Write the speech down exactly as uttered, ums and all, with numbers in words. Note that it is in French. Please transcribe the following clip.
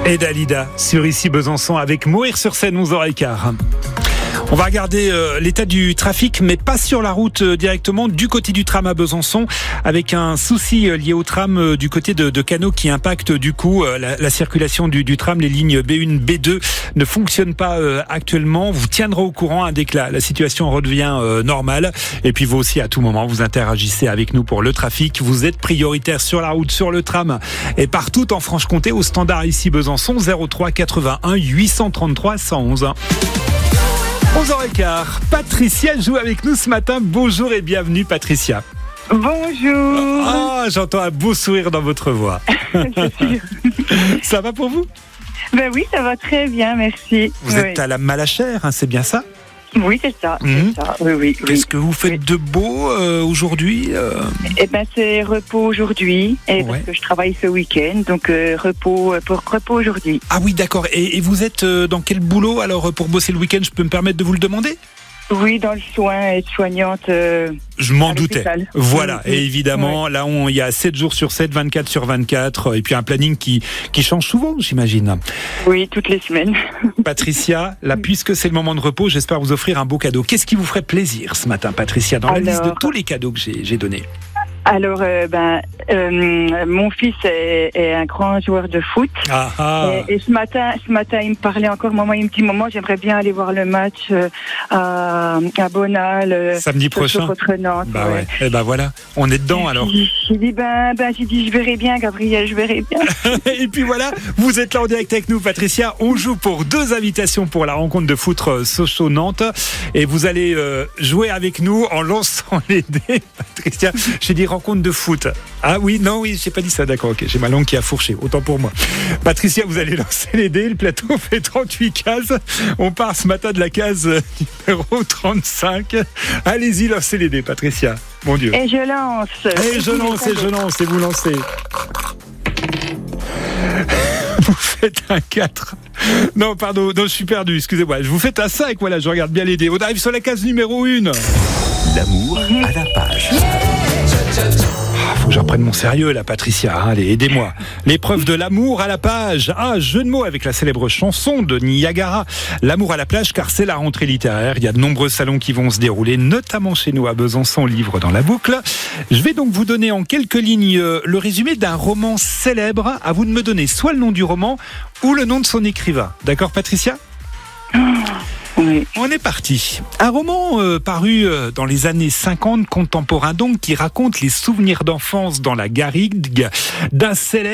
Et Dalida sur Ici Besançon avec Mourir sur scène, onze heures quinze. On va regarder euh, l'état du trafic, mais pas sur la route euh, directement, du côté du tram à Besançon, avec un souci euh, lié au tram euh, du côté de, de Canaux qui impacte du coup euh, la, la circulation du, du tram. Les lignes B un, B deux ne fonctionnent pas euh, actuellement. Vous tiendrez au courant hein, dès que la, la situation redevient euh, normale. Et puis vous aussi, à tout moment, vous interagissez avec nous pour le trafic. Vous êtes prioritaire sur la route, sur le tram et partout en Franche-Comté au standard Ici Besançon, zéro trois quatre-vingt-un huit cent trente-trois cent onze. onze heures quinze, Patricia joue avec nous ce matin. Bonjour et bienvenue Patricia. Bonjour. Ah, j'entends un beau sourire dans votre voix. Ça va pour vous? Ben oui, ça va très bien, merci. Vous oui. êtes à la Malachère, hein, c'est bien ça? Oui, c'est ça, Mmh. c'est ça. Oui, oui, oui. Qu'est-ce que vous faites Oui. de beau euh, aujourd'hui euh... Eh ben, c'est repos aujourd'hui, et Ouais. parce que je travaille ce week-end, donc euh, repos euh, pour repos aujourd'hui. Ah oui, d'accord. Et, et vous êtes euh, dans quel boulot alors pour bosser le week-end? Je peux me permettre de vous le demander? Oui, dans le soin, être soignante. Euh, Je m'en à doutais. l'hôpital. Voilà. Mmh. Et évidemment, Ouais. là, on, il y a sept jours sur sept, vingt-quatre sur vingt-quatre, et puis un planning qui, qui change souvent, j'imagine. Oui, toutes les semaines. Patricia, là, puisque c'est le moment de repos, j'espère vous offrir un beau cadeau. Qu'est-ce qui vous ferait plaisir ce matin, Patricia, dans la Alors... liste de tous les cadeaux que j'ai, j'ai donnés? Alors, euh, ben, euh, mon fils est, est un grand joueur de foot. Ah ah. Et, et ce matin, ce matin, il me parlait encore, maman, il me dit, maman, j'aimerais bien aller voir le match euh, à, à Bonal. Euh, Samedi prochain. Contre Nantes. Bah ouais. ouais. Eh ben voilà, on est dedans alors. J'ai dit, ben, ben, j'ai dit, je verrai bien, Gabriel, je verrai bien. Et puis voilà, vous êtes là en direct avec nous, Patricia. On joue pour deux invitations pour la rencontre de foot Sochaux-Nantes. Et vous allez euh, jouer avec nous en lançant les dés. Patricia, j'ai dit rencontre de foot. Ah oui, non, oui, j'ai pas dit ça, d'accord, ok. J'ai ma langue qui a fourché, autant pour moi. Patricia, vous allez lancer les dés. Le plateau fait trente-huit cases. On part ce matin de la case numéro trente-cinq. Allez-y, lancez les dés, Patricia. Mon Dieu. Et je lance. Et je lance, et je lance, et vous lancez. Vous faites un quatre. Non, pardon, non, je suis perdu, excusez-moi. Je vous faites un cinq, voilà, je regarde bien les dés. On arrive sur la case numéro un. L'amour à la page. Ah, faut que je reprenne mon sérieux là, Patricia. Hein, allez, aidez-moi. L'épreuve de l'amour à la page. Ah, jeu de mots avec la célèbre chanson de Niagara. L'amour à la plage, car c'est la rentrée littéraire. Il y a de nombreux salons qui vont se dérouler, notamment chez nous à Besançon, livre dans la boucle. Je vais donc vous donner en quelques lignes euh, le résumé d'un roman célèbre. À vous de me donner soit le nom du roman ou le nom de son écrivain. D'accord, Patricia ? Oui. On est parti. Un roman euh, paru euh, dans les années cinquante, contemporain donc, qui raconte les souvenirs d'enfance dans la garrigue d'un célèbre